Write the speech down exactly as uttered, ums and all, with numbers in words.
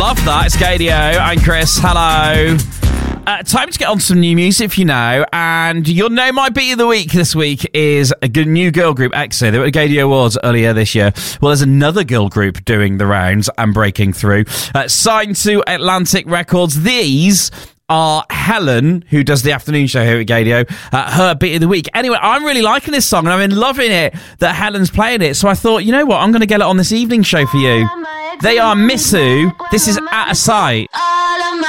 Love that. It's Gadio and Chris. Hello. Uh, time to get on some new music, if you know, and you'll know my beat of the week this week is a good new girl group, EXO. They were at Gadio Awards earlier this year. Well, there's another girl group doing the rounds and breaking through. Uh, signed to Atlantic Records. These are Helen, who does the afternoon show here at Gadio, uh, her beat of the week. Anyway, I'm really liking this song, and I've been loving it that Helen's playing it, so I thought, you know what, I'm going to get it on this evening show for you. They are Missu. This is Out of Sight.